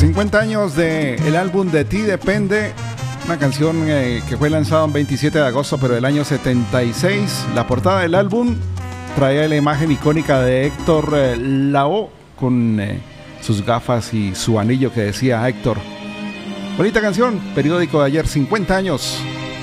50 años del álbum De Ti Depende, una canción que fue lanzada el 27 de agosto, pero del año 76. La portada del álbum traía la imagen icónica de Héctor Lavoe con sus gafas y su anillo que decía Héctor. Bonita canción, periódico de ayer, 50 años.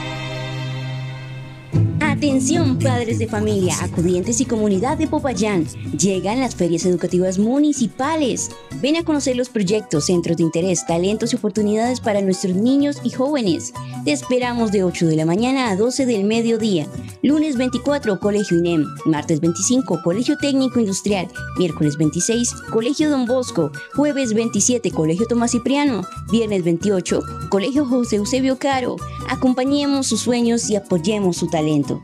Atención, padres de familia, acudientes y comunidad de Popayán. Llegan las ferias educativas municipales. Ven a conocer los proyectos, centros de interés, talentos y oportunidades para nuestros niños y jóvenes. Te esperamos de 8 de la mañana a 12 del mediodía. Lunes 24, Colegio INEM. Martes 25, Colegio Técnico Industrial. Miércoles 26, Colegio Don Bosco. Jueves 27, Colegio Tomás Cipriano. Viernes 28, Colegio José Eusebio Caro. Acompañemos sus sueños y apoyemos su talento.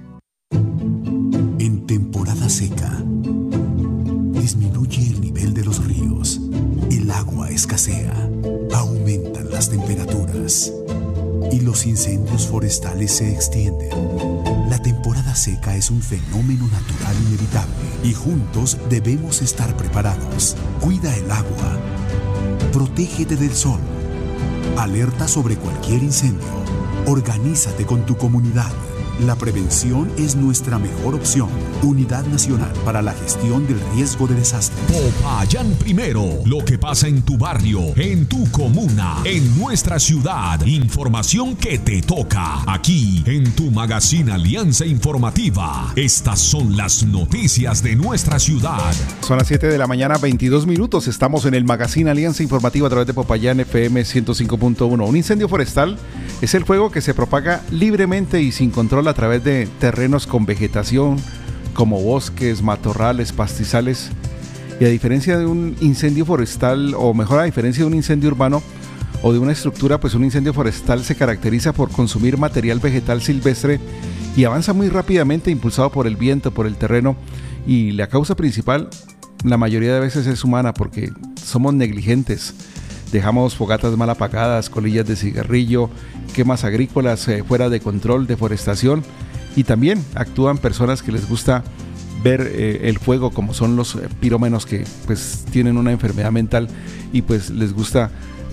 En temporada seca, disminuye el nivel de los ríos, el agua escasea, aumentan las temperaturas y los incendios forestales se extienden. La temporada seca es un fenómeno natural inevitable y juntos debemos estar preparados. Cuida el agua, protégete del sol, alerta sobre cualquier incendio, organízate con tu comunidad. La prevención es nuestra mejor opción. Unidad Nacional para la Gestión del Riesgo de Desastre. Popayán primero. Lo que pasa en tu barrio, en tu comuna, en nuestra ciudad. Información que te toca. Aquí, en tu magazine Alianza Informativa. Estas son las noticias de nuestra ciudad. Son las 7 de la mañana, 22 minutos. Estamos en el magazine Alianza Informativa a través de Popayán FM 105.1. Un incendio forestal es el fuego que se propaga libremente y sin control a través de terrenos con vegetación como bosques, matorrales, pastizales. Y a diferencia de un incendio forestal, o mejor, a diferencia de un incendio urbano o de una estructura, pues un incendio forestal se caracteriza por consumir material vegetal silvestre y avanza muy rápidamente, impulsado por el viento, por el terreno, y la causa principal la mayoría de veces es humana, porque somos negligentes. Dejamos fogatas mal apagadas, colillas de cigarrillo, quemas agrícolas fuera de control, deforestación, y también actúan personas que les gusta ver el fuego, como son los pirómanos, que pues tienen una enfermedad mental y pues les gusta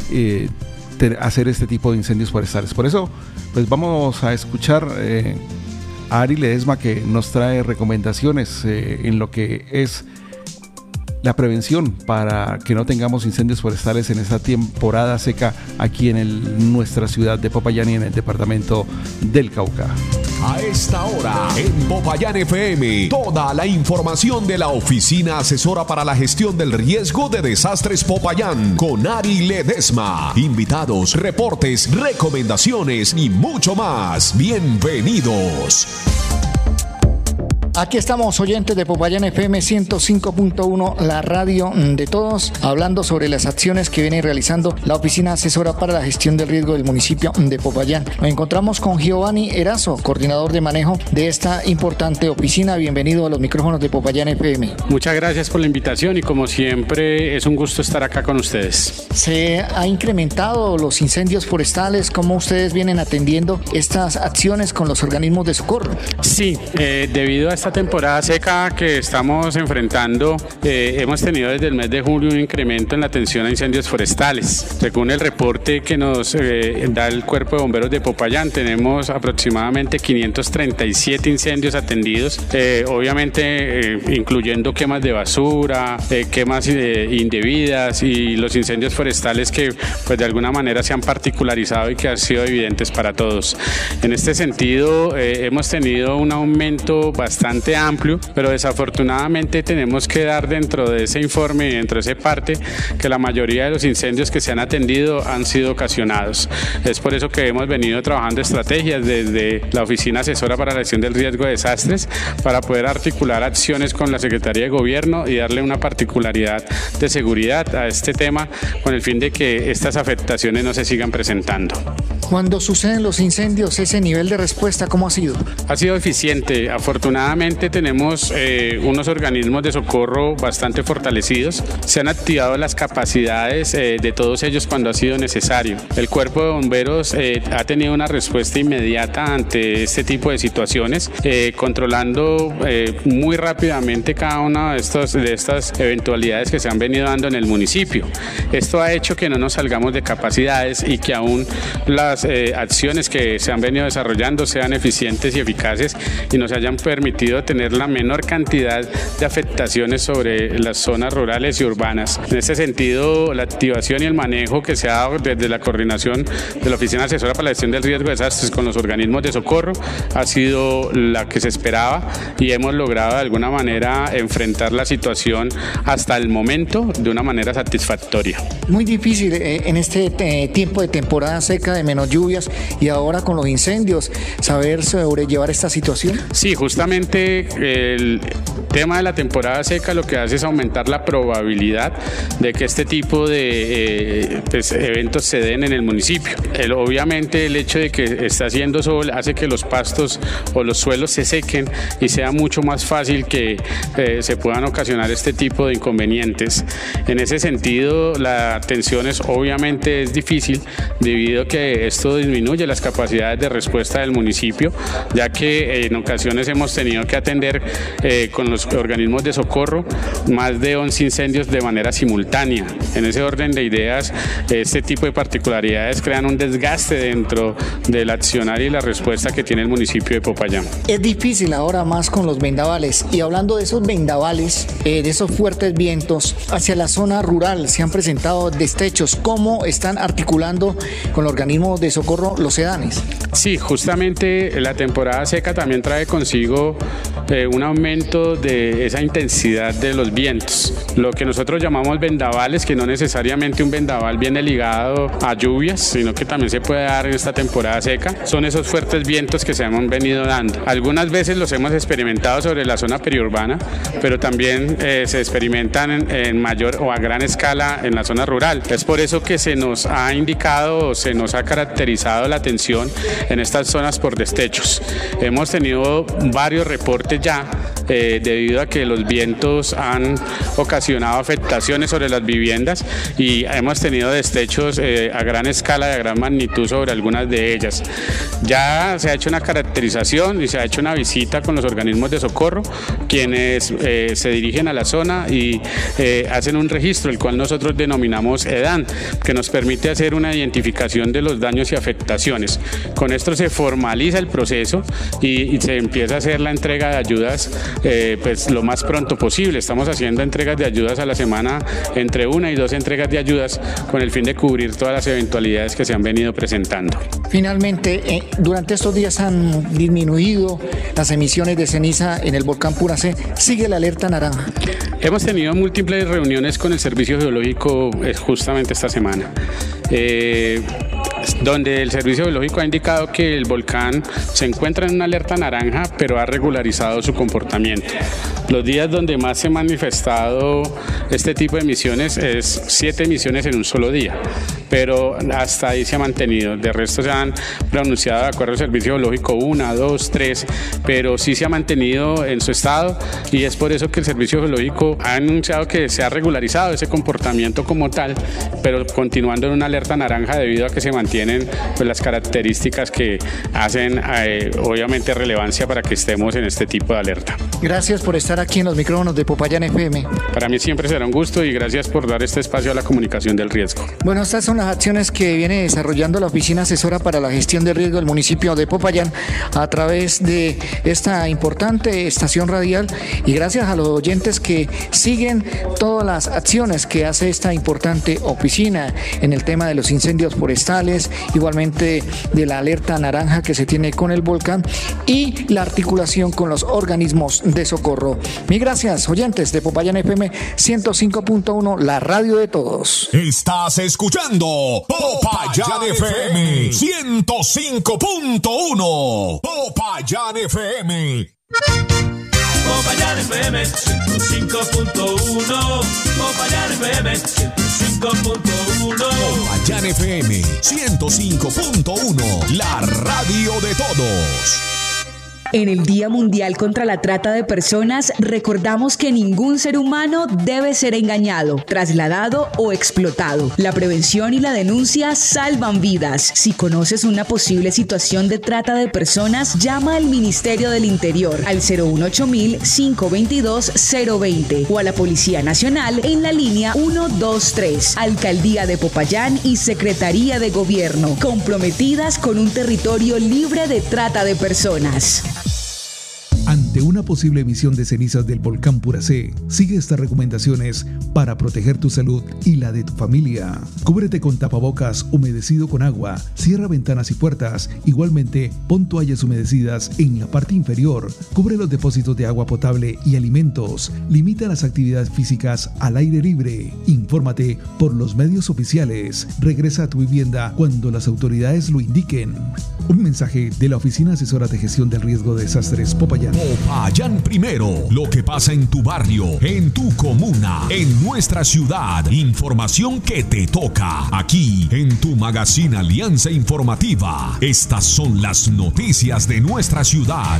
hacer este tipo de incendios forestales. Por eso pues vamos a escuchar a Ari Ledesma, que nos trae recomendaciones en lo que es la prevención para que no tengamos incendios forestales en esta temporada seca aquí en nuestra ciudad de Popayán y en el departamento del Cauca. A esta hora, en Popayán FM, toda la información de la Oficina Asesora para la Gestión del Riesgo de Desastres Popayán, con Ari Ledesma. Invitados, reportes, recomendaciones y mucho más. Bienvenidos. Aquí estamos, oyentes de Popayán FM 105.1, la radio de todos, hablando sobre las acciones que viene realizando la Oficina Asesora para la Gestión del Riesgo del municipio de Popayán. Nos encontramos con Giovanni Erazo, coordinador de manejo de esta importante oficina. Bienvenido a los micrófonos de Popayán FM. Muchas gracias por la invitación y, como siempre, es un gusto estar acá con ustedes. ¿Se ha incrementado los incendios forestales? ¿Cómo ustedes vienen atendiendo estas acciones con los organismos de socorro? Sí, debido a esta temporada seca que estamos enfrentando, hemos tenido desde el mes de julio un incremento en la atención a incendios forestales. Según el reporte que nos da el Cuerpo de Bomberos de Popayán, tenemos aproximadamente 537 incendios atendidos, obviamente incluyendo quemas de basura, quemas indebidas y los incendios forestales que pues de alguna manera se han particularizado y que han sido evidentes para todos. En este sentido, hemos tenido un aumento bastante amplio, pero desafortunadamente tenemos que dar dentro de ese informe y dentro de esa parte que la mayoría de los incendios que se han atendido han sido ocasionados. Es por eso que hemos venido trabajando estrategias desde la Oficina Asesora para la Gestión del Riesgo de Desastres para poder articular acciones con la Secretaría de Gobierno y darle una particularidad de seguridad a este tema con el fin de que estas afectaciones no se sigan presentando. Cuando suceden los incendios, ese nivel de respuesta, ¿cómo ha sido? Ha sido eficiente. Afortunadamente tenemos unos organismos de socorro bastante fortalecidos. Se han activado las capacidades de todos ellos cuando ha sido necesario. El Cuerpo de Bomberos ha tenido una respuesta inmediata ante este tipo de situaciones, controlando muy rápidamente cada una de estas eventualidades que se han venido dando en el municipio. Esto ha hecho que no nos salgamos de capacidades y que aún las acciones que se han venido desarrollando sean eficientes y eficaces y nos hayan permitido tener la menor cantidad de afectaciones sobre las zonas rurales y urbanas. En este sentido, la activación y el manejo que se ha dado desde la coordinación de la Oficina Asesora para la Gestión del Riesgo de Desastres con los organismos de socorro ha sido la que se esperaba y hemos logrado de alguna manera enfrentar la situación hasta el momento de una manera satisfactoria. Muy difícil en este tiempo de temporada seca, de menos lluvias y ahora con los incendios, saber sobrellevar esta situación. Sí, justamente el tema de la temporada seca lo que hace es aumentar la probabilidad de que este tipo de eventos se den en el municipio. Obviamente el hecho de que está haciendo sol hace que los pastos o los suelos se sequen y sea mucho más fácil que se puedan ocasionar este tipo de inconvenientes. En ese sentido, la atención obviamente es difícil debido a que esto disminuye las capacidades de respuesta del municipio, ya que en ocasiones hemos tenido que atender con los organismos de socorro más de 11 incendios de manera simultánea. En ese orden de ideas, este tipo de particularidades crean un desgaste dentro del accionar y la respuesta que tiene el municipio de Popayán. Es difícil ahora más con los vendavales, y hablando de esos vendavales, de esos fuertes vientos hacia la zona rural, se han presentado destechos. ¿Cómo están articulando con los organismos de socorro los sedanes? Sí, justamente la temporada seca también trae consigo un aumento de esa intensidad de los vientos. Lo que nosotros llamamos vendavales, que no necesariamente un vendaval viene ligado a lluvias, sino que también se puede dar en esta temporada seca, son esos fuertes vientos que se han venido dando. Algunas veces los hemos experimentado sobre la zona periurbana, pero también se experimentan en mayor o a gran escala en la zona rural. Es por eso que se nos ha indicado o se nos ha caracterizado la atención en estas zonas por destechos. Hemos tenido varios reportes ya debido a que los vientos han ocasionado afectaciones sobre las viviendas y hemos tenido destechos a gran escala y a gran magnitud sobre algunas de ellas. Ya se ha hecho una caracterización y se ha hecho una visita con los organismos de socorro, quienes se dirigen a la zona y hacen un registro, el cual nosotros denominamos EDAN, que nos permite hacer una identificación de los daños y afectaciones. Con esto se formaliza el proceso y se empieza a hacer la entrega de ayudas pues lo más pronto posible. Estamos haciendo entregas de ayudas a la semana, entre 1 y 2 entregas de ayudas con el fin de cubrir todas las eventualidades que se han venido presentando. Finalmente, durante estos días han disminuido las emisiones de ceniza en el volcán Puracé. ¿Sigue la alerta naranja? Hemos tenido múltiples reuniones con el Servicio Geológico justamente esta semana, donde el Servicio Geológico ha indicado que el volcán se encuentra en una alerta naranja, pero ha regularizado su comportamiento. Los días donde más se ha manifestado este tipo de emisiones es 7 emisiones en un solo día, pero hasta ahí se ha mantenido. De resto se han pronunciado de acuerdo al Servicio Geológico 1, 2, 3, pero sí se ha mantenido en su estado y es por eso que el Servicio Geológico ha anunciado que se ha regularizado ese comportamiento como tal, pero continuando en una alerta naranja debido a que se mantienen pues, las características que hacen obviamente relevancia para que estemos en este tipo de alerta. Gracias por estar aquí en los micrófonos de Popayán FM. Para mí siempre será un gusto y gracias por dar este espacio a la comunicación del riesgo. Bueno, estas son las acciones que viene desarrollando la Oficina Asesora para la Gestión de Riesgo del municipio de Popayán a través de esta importante estación radial y gracias a los oyentes que siguen todas las acciones que hace esta importante oficina en el tema de los incendios forestales, igualmente de la alerta naranja que se tiene con el volcán y la articulación con los organismos de socorro. Mil gracias, oyentes de Popayán FM 105.1, la radio de todos. Estás escuchando Popayán FM 105.1. Popayán FM. Popayán FM 105.1. Popayán FM 105.1. Popayán FM 105.1, la radio de todos. En el Día Mundial contra la Trata de Personas, recordamos que ningún ser humano debe ser engañado, trasladado o explotado. La prevención y la denuncia salvan vidas. Si conoces una posible situación de trata de personas, llama al Ministerio del Interior al 018-522-020 o a la Policía Nacional en la línea 123. Alcaldía de Popayán y Secretaría de Gobierno, comprometidas con un territorio libre de trata de personas. Ante una posible emisión de cenizas del volcán Puracé, sigue estas recomendaciones para proteger tu salud y la de tu familia. Cúbrete con tapabocas humedecido con agua, cierra ventanas y puertas. Igualmente, pon toallas humedecidas en la parte inferior. Cubre los depósitos de agua potable y alimentos. Limita las actividades físicas al aire libre. Infórmate por los medios oficiales. Regresa a tu vivienda cuando las autoridades lo indiquen. Un mensaje de la Oficina Asesora de Gestión del Riesgo de Desastres Popayán. Popayán primero, lo que pasa en tu barrio, en tu comuna, en nuestra ciudad. Información que te toca aquí en tu magazine Alianza Informativa. Estas son las noticias de nuestra ciudad.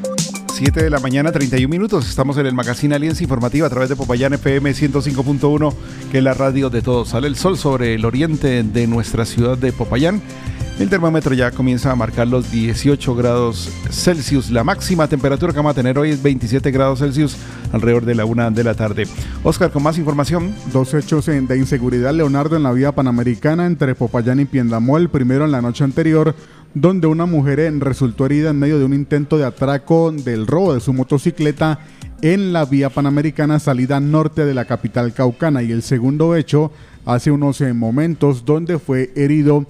7 de la mañana, 31 minutos. Estamos en el magazine Alianza Informativa a través de Popayán FM 105.1, que es la radio de todos. Sale el sol sobre el oriente de nuestra ciudad de Popayán. El termómetro ya comienza a marcar los 18 grados Celsius. La máxima temperatura que vamos a tener hoy es 27 grados Celsius alrededor de la 1 de la tarde. Oscar, con más información. 2 hechos de inseguridad, Leonardo, en la vía panamericana entre Popayán y Piendamó. El primero en la noche anterior, donde una mujer resultó herida en medio de un intento de atraco del robo de su motocicleta en la vía panamericana salida norte de la capital caucana. Y el segundo hecho, hace unos momentos, donde fue herido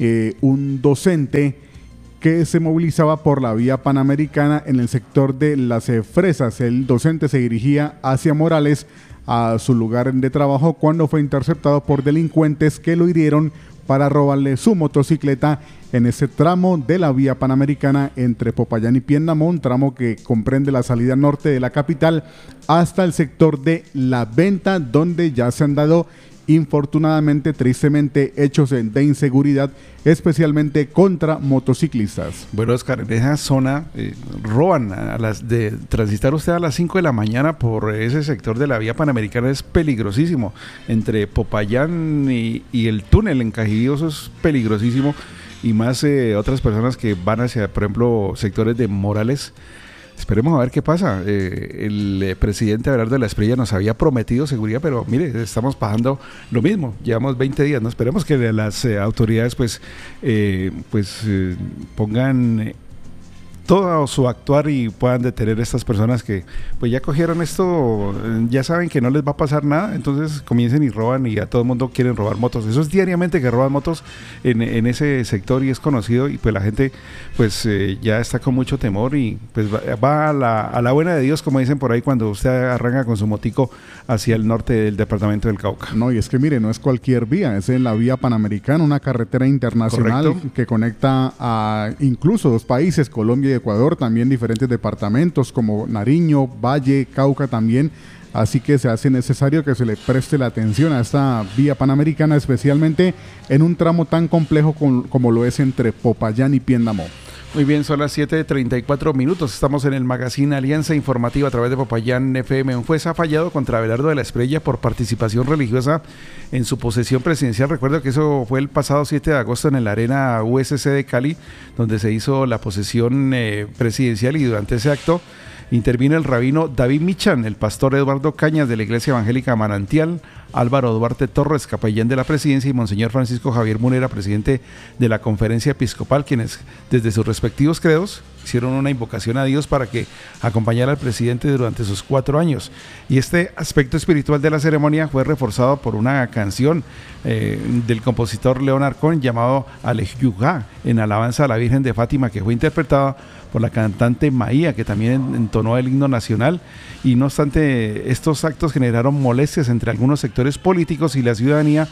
un docente que se movilizaba por la vía panamericana en el sector de Las Fresas. El docente se dirigía hacia Morales, a su lugar de trabajo, cuando fue interceptado por delincuentes que lo hirieron para robarle su motocicleta en ese tramo de la vía panamericana entre Popayán y Piendamó, un tramo que comprende la salida norte de la capital hasta el sector de La Venta, donde ya se han dado, infortunadamente, tristemente, hechos de inseguridad, especialmente contra motociclistas. Bueno, Oscar, en esa zona roban de transitar usted a las 5 de la mañana por ese sector de la vía panamericana es peligrosísimo. Entre Popayán y el túnel en Cajivío, eso es peligrosísimo. Y más otras personas que van hacia, por ejemplo, sectores de Morales. Esperemos a ver qué pasa. El presidente Abelardo de la Espriella nos había prometido seguridad, pero mire, estamos pasando lo mismo. Llevamos 20 días, ¿no? Esperemos que las autoridades pongan todo su actuar y puedan detener a estas personas que pues ya cogieron esto, ya saben que no les va a pasar nada, entonces comiencen y roban, y a todo el mundo quieren robar motos. Eso es diariamente que roban motos en ese sector y es conocido, y pues la gente pues ya está con mucho temor y pues va a la buena de Dios, como dicen por ahí, cuando usted arranca con su motico hacia el norte del departamento del Cauca. No, y es que mire, no es cualquier vía, es en la vía panamericana, una carretera internacional. Correcto. Que conecta a incluso dos países, Colombia y Ecuador, también diferentes departamentos como Nariño, Valle, Cauca también. Así que se hace necesario que se le preste la atención a esta vía panamericana, especialmente en un tramo tan complejo como lo es entre Popayán y Piendamó. Muy bien, son las 7:34 minutos. Estamos en el magazine Alianza Informativa a través de Popayán FM. Un juez ha fallado contra Abelardo de la Espriella por participación religiosa en su posesión presidencial. Recuerdo que eso fue el pasado 7 de agosto en la Arena USC de Cali, donde se hizo la posesión presidencial, y durante ese acto intervino el rabino David Michan, el pastor Eduardo Cañas de la Iglesia Evangélica Manantial, Álvaro Duarte Torres, capellán de la presidencia, y Monseñor Francisco Javier Munera, presidente de la Conferencia Episcopal, quienes desde sus respectivos credos hicieron una invocación a Dios para que acompañara al presidente durante sus 4 años. Y este aspecto espiritual de la ceremonia fue reforzado por una canción del compositor Leonard Cohen llamado Alejuyá, en alabanza a la Virgen de Fátima, que fue interpretada por la cantante Maía, que también entonó el himno nacional. Y no obstante, estos actos generaron molestias entre algunos sectores políticos y la ciudadanía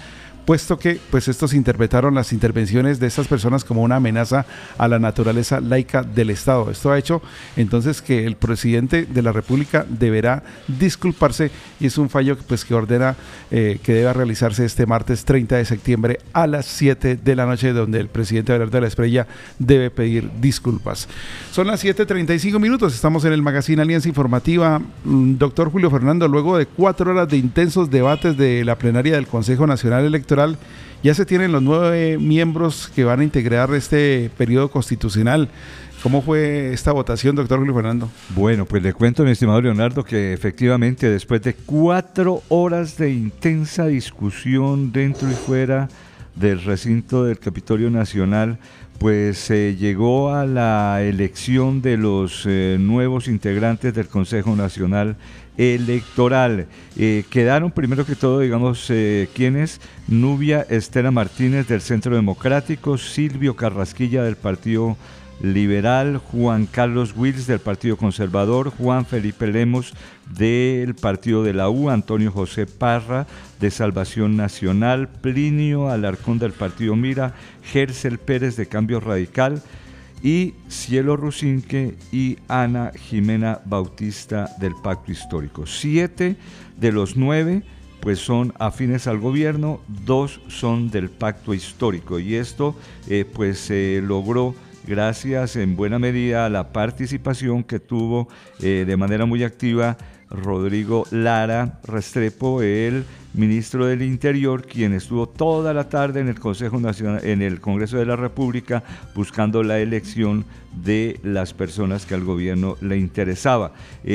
puesto que pues estos interpretaron las intervenciones de estas personas como una amenaza a la naturaleza laica del Estado. Esto ha hecho entonces que el presidente de la República deberá disculparse, y es un fallo pues que ordena que deba realizarse este martes 30 de septiembre a las 7 de la noche, donde el presidente Abelardo de la Espriella debe pedir disculpas. Son las 7:35 minutos, estamos en el Magazine Alianza Informativa. Doctor Julio Fernando, luego de 4 horas de intensos debates de la plenaria del Consejo Nacional Electoral, ya se tienen los 9 miembros que van a integrar este periodo constitucional. ¿Cómo fue esta votación, doctor Julio Fernando? Bueno, pues le cuento, mi estimado Leonardo, que efectivamente después de 4 horas de intensa discusión dentro y fuera del recinto del Capitolio Nacional, pues se llegó a la elección de los nuevos integrantes del Consejo Nacional Electoral. Quedaron primero que todo, digamos, ¿quiénes? Nubia Estela Martínez del Centro Democrático, Silvio Carrasquilla del Partido Liberal, Juan Carlos Wills del Partido Conservador, Juan Felipe Lemos del Partido de la U, Antonio José Parra de Salvación Nacional, Plinio Alarcón del Partido Mira, Gersel Pérez de Cambio Radical y Cielo Rusinque y Ana Jimena Bautista del Pacto Histórico. 7 de los 9 pues son afines al gobierno, 2 son del Pacto Histórico, y esto pues se logró gracias en buena medida a la participación que tuvo de manera muy activa Rodrigo Lara Restrepo, el ministro del Interior, quien estuvo toda la tarde en el Consejo Nacional, en el Congreso de la República, buscando la elección de las personas que al gobierno le interesaba.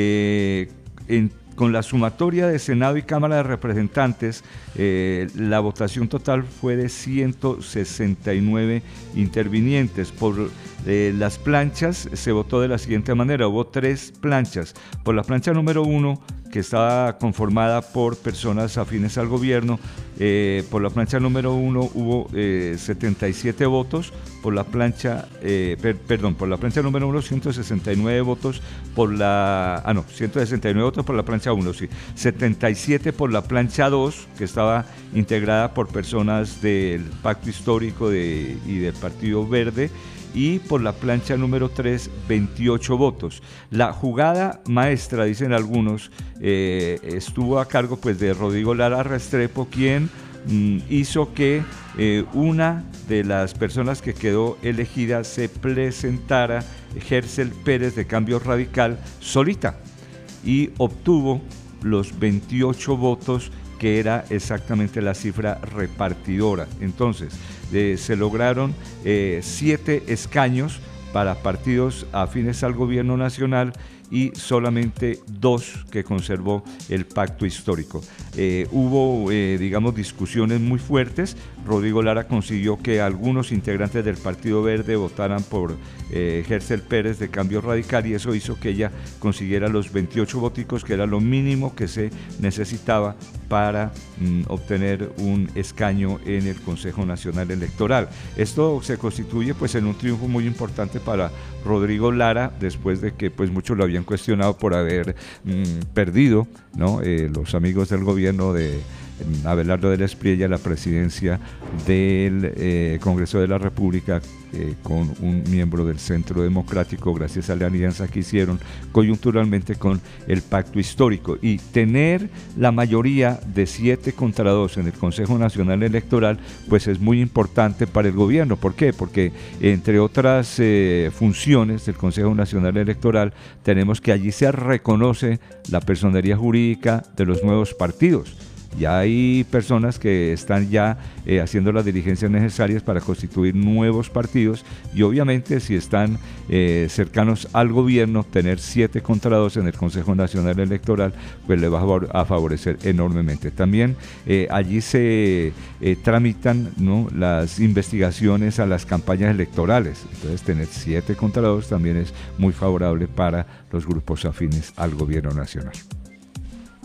Con la sumatoria de Senado y Cámara de Representantes, la votación total fue de 169 intervinientes. Por las planchas se votó de la siguiente manera: hubo 3 planchas. Por la plancha número 1, que estaba conformada por personas afines al gobierno, por la plancha número 1 hubo 77 votos, por la plancha, por la plancha número 1 169 votos, 169 votos por la plancha 1, sí, 77 por la plancha 2, que estaba integrada por personas del Pacto Histórico y del Partido Verde, y por la plancha número 3, 28 votos. La jugada maestra, dicen algunos, estuvo a cargo pues de Rodrigo Lara Restrepo, quien hizo que una de las personas que quedó elegida se presentara, Gersel Pérez de Cambio Radical, solita, y obtuvo los 28 votos, que era exactamente la cifra repartidora. Entonces, se lograron 7 escaños para partidos afines al gobierno nacional y solamente 2 que conservó el Pacto Histórico. Hubo, digamos, discusiones muy fuertes. Rodrigo Lara consiguió que algunos integrantes del Partido Verde votaran por Gersel Pérez de Cambio Radical, y eso hizo que ella consiguiera los 28 voticos, que era lo mínimo que se necesitaba para obtener un escaño en el Consejo Nacional Electoral. Esto se constituye pues en un triunfo muy importante para Rodrigo Lara, después de que pues muchos lo habían cuestionado por haber perdido, ¿no? Los amigos del gobierno de Abelardo de la Espriella la presidencia del Congreso de la República con un miembro del Centro Democrático, gracias a la alianza que hicieron coyunturalmente con el Pacto Histórico. Y tener la mayoría de 7 contra 2 en el Consejo Nacional Electoral pues es muy importante para el gobierno. ¿Por qué? Porque entre otras funciones del Consejo Nacional Electoral tenemos que allí se reconoce la personería jurídica de los nuevos partidos. Ya hay personas que están ya haciendo las diligencias necesarias para constituir nuevos partidos, y obviamente si están cercanos al gobierno, tener 7 contra 2 en el Consejo Nacional Electoral pues le va a favorecer enormemente. También allí se tramitan, ¿no?, las investigaciones a las campañas electorales, entonces tener 7 contra 2 también es muy favorable para los grupos afines al gobierno nacional.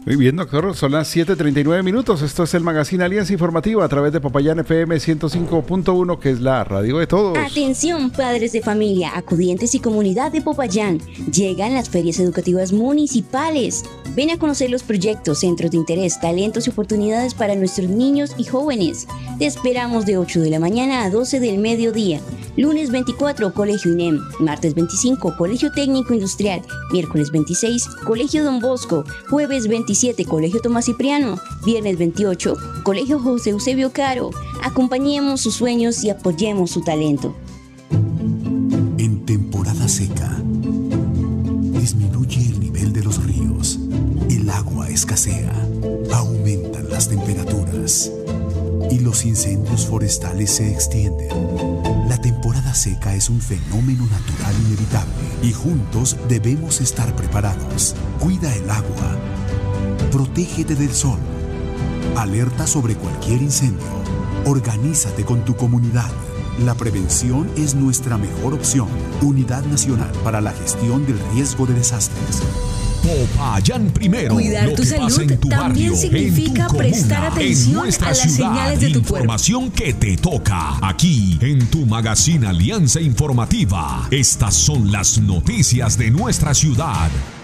Muy bien, doctor. Son las 7:39 minutos. Esto es el Magazine Alianza Informativa a través de Popayán FM 105.1, que es la radio de todos. Atención, padres de familia, acudientes y comunidad de Popayán. Llegan las ferias educativas municipales. Ven a conocer los proyectos, centros de interés, talentos y oportunidades para nuestros niños y jóvenes. Te esperamos de 8 de la mañana a 12 del mediodía. Lunes 24, Colegio INEM. Martes 25, Colegio Técnico Industrial. Miércoles 26, Colegio Don Bosco. Jueves 27, Colegio Tomás Cipriano. Viernes 28, Colegio José Eusebio Caro. Acompañemos sus sueños y apoyemos su talento. En temporada seca, disminuye el nivel de los ríos. El agua escasea. Aumentan las temperaturas. Y los incendios forestales se extienden. La temporada seca es un fenómeno natural inevitable y juntos debemos estar preparados. Cuida el agua. Protégete del sol. Alerta sobre cualquier incendio. Organízate con tu comunidad. La prevención es nuestra mejor opción. Unidad Nacional para la Gestión del Riesgo de Desastres. Popayán primero. Cuidar tu salud tu también barrio, significa en tu comuna, prestar atención en a las señales de tu cuerpo. Información que te toca aquí en tu Magazine Alianza Informativa. Estas son las noticias de nuestra ciudad.